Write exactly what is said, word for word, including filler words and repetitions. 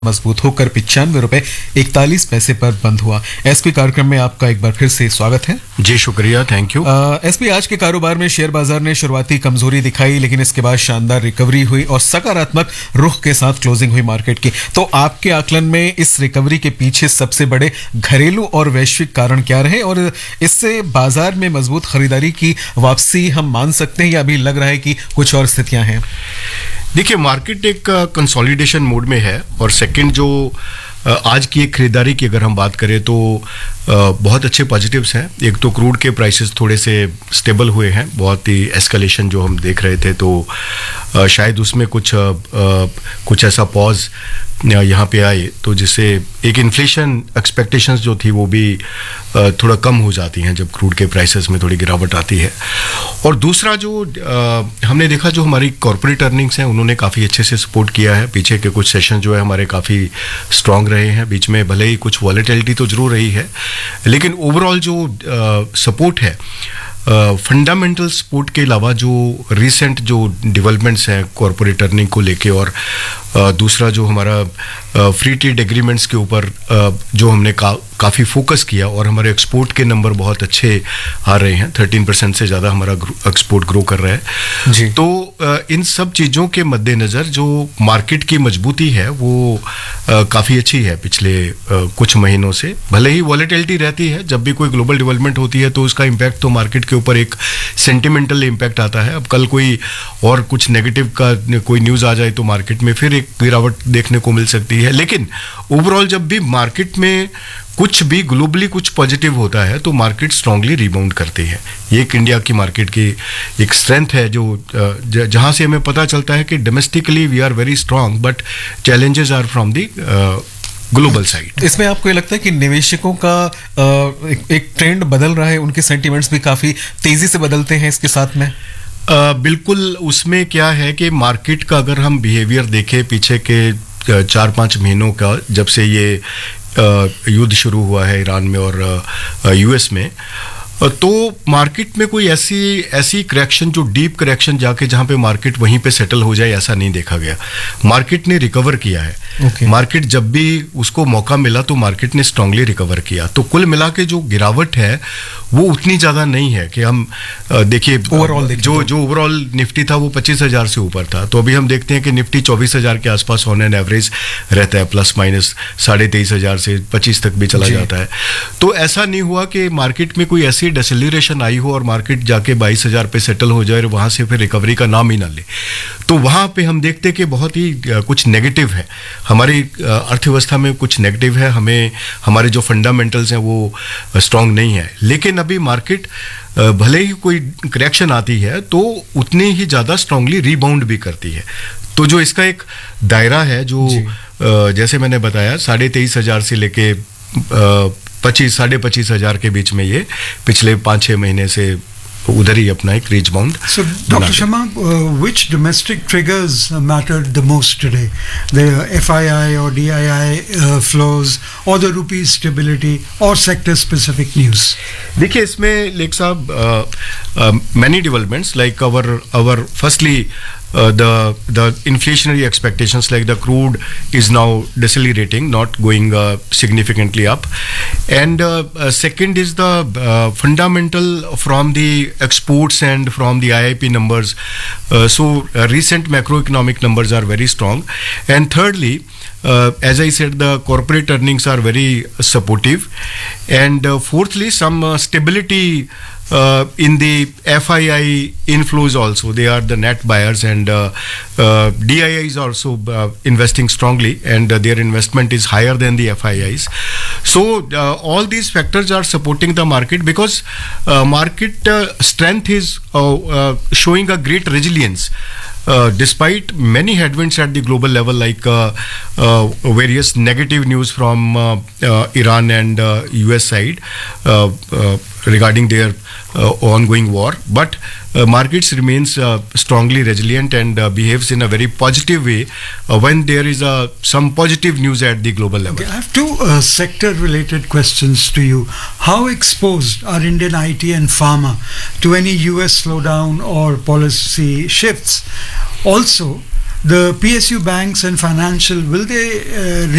मजबूत होकर पिचानवे रुपए इकतालीस पैसे पर बंद हुआ। एसपी कार्यक्रम में आपका एक बार फिर से स्वागत है। जी शुक्रिया, थैंक यू। एसपी, आज के कारोबार में शेयर बाजार ने शुरुआती कमजोरी दिखाई, लेकिन इसके बाद शानदार रिकवरी हुई और सकारात्मक रुख के साथ क्लोजिंग हुई मार्केट की। तो आपके आकलन में इस रिकवरी के पीछे सबसे बड़े घरेलू और वैश्विक कारण क्या रहे, और इससे बाजार में मजबूत खरीदारी की वापसी हम मान सकते हैं या अभी लग रहा है कि कुछ और स्थितियां हैं? देखिए, मार्केट एक कंसोलिडेशन मोड में है और सेकंड जो आज की एक खरीदारी की अगर हम बात करें तो बहुत अच्छे पॉजिटिव्स हैं। एक तो क्रूड के प्राइसेस थोड़े से स्टेबल हुए हैं, बहुत ही एस्केलेशन जो हम देख रहे थे तो शायद उसमें कुछ कुछ ऐसा पॉज यहाँ पे आए तो जिससे एक इन्फ्लेशन एक्सपेक्टेशंस जो थी वो भी थोड़ा कम हो जाती हैं जब क्रूड के प्राइसेस में थोड़ी गिरावट आती है। और दूसरा जो हमने देखा, जो हमारी कॉर्पोरेट अर्निंग्स हैं उन्होंने काफ़ी अच्छे से सपोर्ट किया है। पीछे के कुछ सेशन जो है हमारे काफ़ी स्ट्रांग रहे हैं, बीच में भले ही कुछ वॉलेटिलिटी तो जरूर रही है, लेकिन ओवरऑल जो सपोर्ट है, फंडामेंटल uh, सपोर्ट के अलावा जो रिसेंट जो डेवलपमेंट्स हैं कॉर्पोरेट अर्निंग को लेके, और uh, दूसरा जो हमारा फ्री ट्रेड एग्रीमेंट्स के ऊपर uh, जो हमने का, काफ़ी फोकस किया और हमारे एक्सपोर्ट के नंबर बहुत अच्छे आ रहे हैं, थर्टीन परसेंट से ज़्यादा हमारा एक्सपोर्ट ग्रो कर रहा है जी। तो uh, इन सब चीज़ों के मद्देनज़र जो मार्केट की मजबूती है वो uh, काफ़ी अच्छी है पिछले uh, कुछ महीनों से। भले ही वॉलेटिलिटी रहती है, जब भी कोई ग्लोबल डेवलपमेंट होती है तो उसका इम्पैक्ट तो मार्केट के ऊपर एक सेंटिमेंटल इम्पैक्ट आता है। अब कल कोई और कुछ नेगेटिव का कोई न्यूज़ आ जाए तो मार्केट में फिर एक गिरावट देखने को मिल सकती है, लेकिन ओवरऑल जब भी मार्केट में कुछ भी ग्लोबली कुछ पॉजिटिव होता है तो मार्केट स्ट्रांगली रिबाउंड करती है। ये एक इंडिया की मार्केट की एक स्ट्रेंथ है जो जहां से हमें पता चलता है कि domestically we are very strong but challenges are from the global side. इसमें आपको ये लगता है कि निवेशकों का एक, एक ट्रेंड बदल रहा है, उनके सेंटिमेंट्स भी काफी तेजी से बदलते हैं इसके साथ में? आ, बिल्कुल। उसमें क्या है कि मार्केट का अगर हम बिहेवियर देखें पीछे के चार पाँच महीनों का, जब से ये युद्ध शुरू हुआ है ईरान में और यूएस में, तो मार्केट में कोई ऐसी ऐसी करेक्शन जो डीप करेक्शन जाके जहां पे मार्केट वहीं पे सेटल हो जाए ऐसा नहीं देखा गया। मार्केट ने रिकवर किया है। okay. मार्केट जब भी उसको मौका मिला तो मार्केट ने स्ट्रांगली रिकवर किया। तो कुल मिला के जो गिरावट है वो उतनी ज़्यादा नहीं है कि हम देखिए ओवरऑल जो जो ओवरऑल निफ्टी था वो पच्चीस हज़ार से ऊपर था, तो अभी हम देखते हैं कि निफ्टी चौबीस हज़ार के आसपास ऑन एन एवरेज रहता है, प्लस माइनस साढ़े तेईस हज़ार से पच्चीस तक भी चला जाता है। तो ऐसा नहीं हुआ कि मार्केट में कोई ऐसी डिसलिरेशन आई हो और मार्केट जाके बाईस हज़ार पे सेटल हो जाए और वहाँ से फिर रिकवरी का नाम ही ना ले। तो वहाँ पे हम देखते हैं कि बहुत ही कुछ नेगेटिव है, हमारी अर्थव्यवस्था में कुछ नेगेटिव है, हमें हमारे जो फंडामेंटल्स हैं वो स्ट्रांग नहीं है। लेकिन अभी मार्केट भले ही कोई करेक्शन आती है तो उतनी ही ज़्यादा स्ट्रांगली रिबाउंड भी करती है। तो जो इसका एक दायरा है जो जैसे मैंने बताया साढ़े तेईस हज़ार से लेके पच्चीस साढ़े पच्चीस हज़ार के बीच में ये पिछले पाँच छः महीने से उधर ही अपना एक reach bound. So, Doctor Sharma, uh, which domestic triggers uh, mattered the most today? The F I I or D I I uh, flows, or the rupee stability, or sector-specific news? देखिए, इसमें lake साहब many developments like our our firstly Uh, the the inflationary expectations, like the crude is now decelerating, not going uh, significantly up, and uh, uh, second is the uh, fundamental from the exports and from the I I P numbers. Uh, so uh, recent macroeconomic numbers are very strong, and thirdly, uh, as I said, the corporate earnings are very supportive, and uh, fourthly, some uh, stability. Uh, in the F I I inflows also, they are the net buyers, and uh, uh, D I I is also uh, investing strongly, and uh, their investment is higher than the F I Is. So uh, all these factors are supporting the market because uh, market uh, strength is uh, uh, showing a great resilience. Uh, despite many headwinds at the global level, like uh, uh, various negative news from uh, uh, Iran and uh, U S side uh, uh, regarding their uh, ongoing war, but uh, markets remains uh, strongly resilient and uh, behaves in a very positive way uh, when there is uh, some positive news at the global level. Okay, I have two uh, sector-related questions to you. How exposed are Indian I T and pharma to any U S slowdown or policy shifts? Also, the P S U banks and financial, will they uh,